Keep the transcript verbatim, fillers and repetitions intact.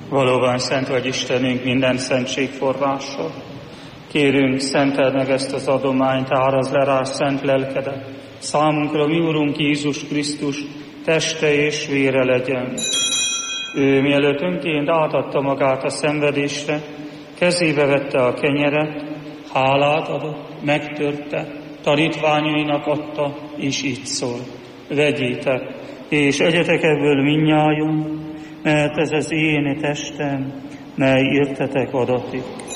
Valóban szent vagy Istenünk, minden szentség forrása. Kérünk, szenteld meg ezt az adományt, árazd le rá szent lelkedet. Számunkra mi Urunk Jézus Krisztus teste és vére legyen. Ő mielőtt önként átadta magát a szenvedésre, kezébe vette a kenyeret, hálát adott, megtörte, tanítványainak adta, és így szólt: vegyétek, és egyetek ebből mindnyájan, mert ez az én testem, mely értetek adatik.